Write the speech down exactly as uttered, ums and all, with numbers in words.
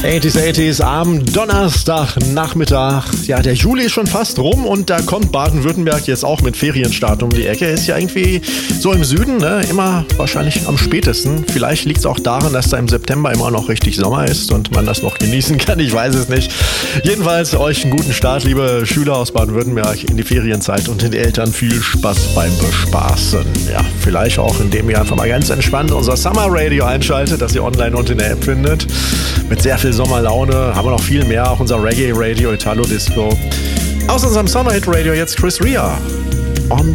achtziger achtziger am Donnerstagnachmittag. Ja, der Juli ist schon fast rum und da kommt Baden-Württemberg jetzt auch mit Ferienstart um die Ecke. Ist ja irgendwie so im Süden, ne? Immer wahrscheinlich am spätesten. Vielleicht liegt es auch daran, dass da im September immer noch richtig Sommer ist und man das noch genießen kann. Ich weiß es nicht. Jedenfalls euch einen guten Start, liebe Schüler aus Baden-Württemberg, in die Ferienzeit und den Eltern viel Spaß beim Bespaßen. Ja, vielleicht auch, indem ihr einfach mal ganz entspannt unser Summer Radio einschaltet, das ihr online und in der App findet. Mit sehr viel Sommerlaune haben wir noch viel mehr. Auch unser Reggae Radio, Italo Disco. Aus unserem Summer Hit Radio jetzt Chris Rea. On